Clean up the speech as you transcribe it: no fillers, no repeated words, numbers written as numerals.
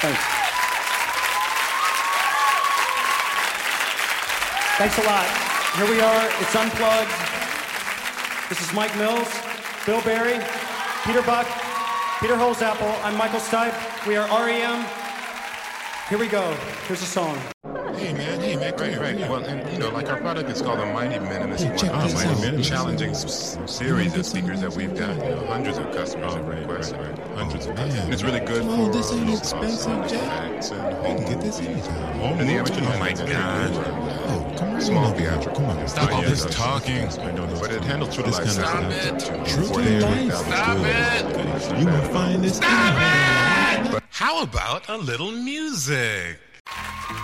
Thanks. Thanks a lot. Here we are. It's Unplugged. This is Mike Mills, Bill Berry, Peter Buck, Peter Holzapfel. I'm Michael Stipe. We are REM. Here we go. Here's a song. Hey man, right. Well, and our product is called the Mighty Minimalist. Challenging series of speakers that we've got. Hundreds of customers have requested. Hundreds of customers. It's really good for this ain't expensive, Jack. I can get this anytime. And the original, oh my God. Oh, come on. Small theatrical. Come on. Stop all this talking. But it handles true to life. Stop it. True to life. Stop it. You will find this. How about a little music?